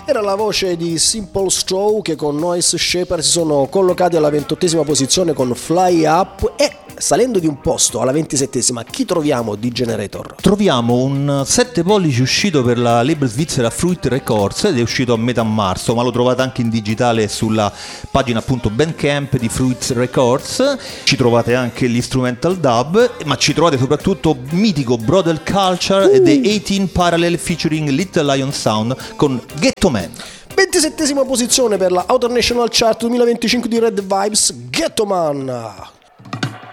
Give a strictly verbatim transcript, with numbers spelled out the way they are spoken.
Era la voce di Simple Straw che con Noise Shaper si sono collocati alla ventottesima posizione con Fly Up. E salendo di un posto alla ventisettesima, chi troviamo di Generator? Troviamo un sette pollici uscito per la label svizzera Fruit Records ed è uscito a metà marzo, ma lo trovate anche in digitale sulla pagina appunto Bandcamp di Fruit Records. Ci trovate anche l'instrumental dub, ma ci trovate soprattutto mitico Brodel Culture uh. e The eighteen Parallel featuring Little Lion Sound con Ghetto Man. ventisettesima posizione per la Outer National Chart duemilaventicinque di Red Vibes, Ghetto Man.